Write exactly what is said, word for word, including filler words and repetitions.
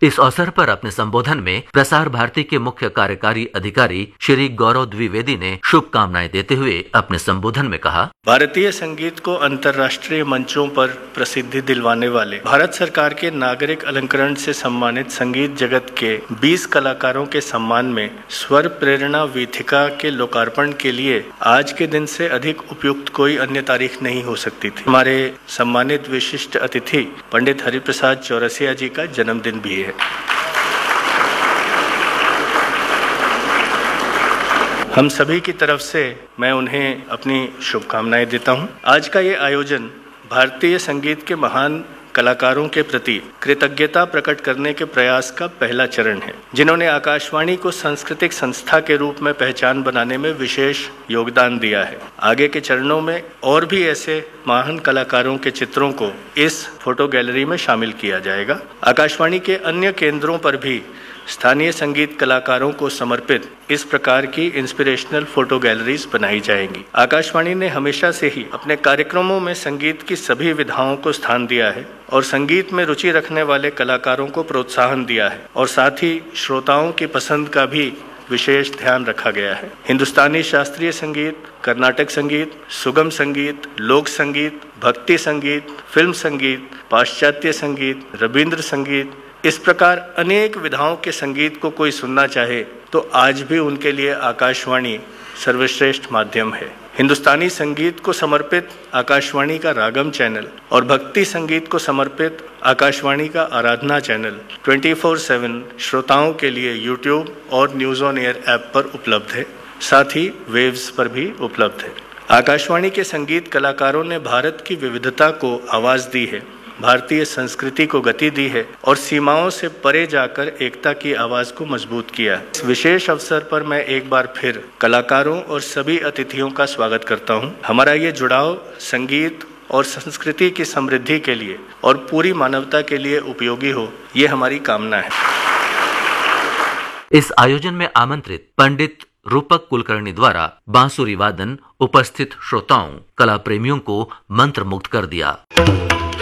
इस अवसर पर अपने संबोधन में प्रसार भारती के मुख्य कार्यकारी अधिकारी श्री गौरव द्विवेदी ने शुभकामनाएं देते हुए अपने संबोधन में कहा, भारतीय संगीत को अंतर्राष्ट्रीय मंचों पर प्रसिद्धि दिलवाने वाले भारत सरकार के नागरिक अलंकरण से सम्मानित संगीत जगत के बीस कलाकारों के सम्मान में स्वर प्रेरणा वीथिका के लोकार्पण के लिए आज के दिन से अधिक उपयुक्त कोई अन्य तारीख नहीं हो सकती थी। हमारे सम्मानित विशिष्ट अतिथि पंडित हरिप्रसाद चौरसिया जी का जन्मदिन भी है। हम सभी की तरफ से मैं उन्हें अपनी शुभकामनाएं देता हूं। आज का ये आयोजन भारतीय संगीत के महान कलाकारों के प्रति कृतज्ञता प्रकट करने के प्रयास का पहला चरण है, जिन्होंने आकाशवाणी को सांस्कृतिक संस्था के रूप में पहचान बनाने में विशेष योगदान दिया है। आगे के चरणों में और भी ऐसे महान कलाकारों के चित्रों को इस फोटो गैलरी में शामिल किया जाएगा। आकाशवाणी के अन्य केंद्रों पर भी स्थानीय संगीत कलाकारों को समर्पित इस प्रकार की इंस्पिरेशनल फोटो गैलरीज बनाई जाएंगी। आकाशवाणी ने हमेशा से ही अपने कार्यक्रमों में संगीत की सभी विधाओं को स्थान दिया है और संगीत में रुचि रखने वाले कलाकारों को प्रोत्साहन दिया है और साथ ही श्रोताओं की पसंद का भी विशेष ध्यान रखा गया है। हिंदुस्तानी शास्त्रीय संगीत, कर्नाटक संगीत, सुगम संगीत, लोक संगीत, भक्ति संगीत, फिल्म संगीत, पाश्चात्य संगीत, रविंद्र संगीत, इस प्रकार अनेक विधाओं के संगीत को कोई सुनना चाहे तो आज भी उनके लिए आकाशवाणी सर्वश्रेष्ठ माध्यम है। हिंदुस्तानी संगीत को समर्पित आकाशवाणी का रागम चैनल और भक्ति संगीत को समर्पित आकाशवाणी का आराधना चैनल चौबीस सात श्रोताओं के लिए यूट्यूब और न्यूज़ ऑन एयर ऐप पर उपलब्ध है, साथ ही वेव्स पर भी उपलब्ध है। आकाशवाणी के संगीत कलाकारों ने भारत की विविधता को आवाज दी है, भारतीय संस्कृति को गति दी है और सीमाओं से परे जाकर एकता की आवाज को मजबूत किया है। इस विशेष अवसर पर मैं एक बार फिर कलाकारों और सभी अतिथियों का स्वागत करता हूं। हमारा ये जुड़ाव संगीत और संस्कृति की समृद्धि के लिए और पूरी मानवता के लिए उपयोगी हो, ये हमारी कामना है। इस आयोजन में आमंत्रित पंडित रूपक कुलकर्णी द्वारा बांसुरी वादन उपस्थित श्रोताओं, कला प्रेमियों को मंत्रमुग्ध कर दिया।